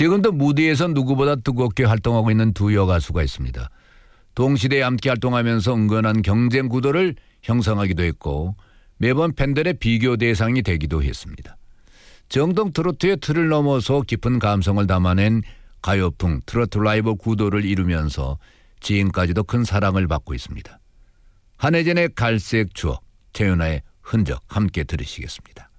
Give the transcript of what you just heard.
지금도 무대에서 누구보다 뜨겁게 활동하고 있는 두 여가수가 있습니다. 동시대에 함께 활동하면서 은근한 경쟁 구도를 형성하기도 했고 매번 팬들의 비교 대상이 되기도 했습니다. 정통 트로트의 틀을 넘어서 깊은 감성을 담아낸 가요풍 트로트 라이브 구도를 이루면서 지금까지도 큰 사랑을 받고 있습니다. 한혜진의 갈색 추억, 최윤아의 흔적 함께 들으시겠습니다.